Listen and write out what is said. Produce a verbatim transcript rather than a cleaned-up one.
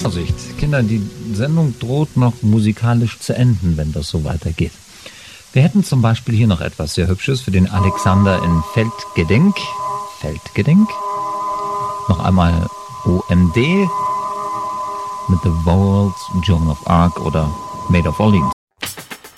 Vorsicht, Kinder, die Sendung droht noch musikalisch zu enden, wenn das so weitergeht. Wir hätten zum Beispiel hier noch etwas sehr Hübsches für den Alexander in Feldgedenk. Feldgedenk. Noch einmal O M D mit The World's Joan of Arc oder Made of Orleans.